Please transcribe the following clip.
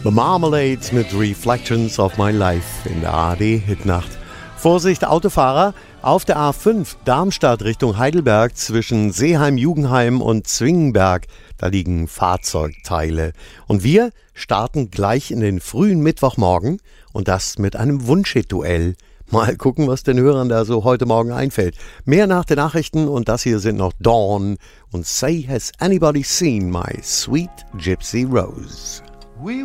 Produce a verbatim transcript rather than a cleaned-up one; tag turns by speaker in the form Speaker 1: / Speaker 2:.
Speaker 1: The Marmalades mit Reflections of My Life in der A R D-Hitnacht. Vorsicht, Autofahrer! Auf der A fünf Darmstadt Richtung Heidelberg zwischen Seeheim-Jugendheim und Zwingenberg, da liegen Fahrzeugteile. Und wir starten gleich in den frühen Mittwochmorgen und das mit einem Wunschhit-Duell. Mal gucken, was den Hörern da so heute Morgen einfällt. Mehr nach den Nachrichten und das hier sind noch Dawn und Say Has Anybody Seen My Sweet Gypsy Rose?